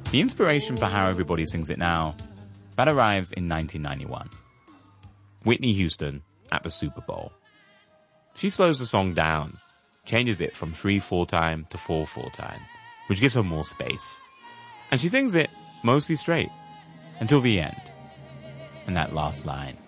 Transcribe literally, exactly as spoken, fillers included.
The inspiration for how everybody sings it now, that arrives in nineteen ninety-one. Whitney Houston at the Super Bowl. She slows the song down, changes it from three four time to four four time, which gives her more space. And she sings it mostly straight until the end. And that last line.